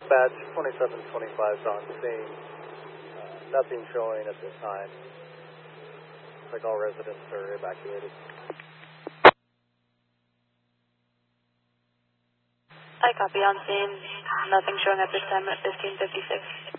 Dispatch 2725 is on scene. Nothing showing at this time. Looks like all residents are evacuated. I copy on scene. Nothing showing at this time at 1556.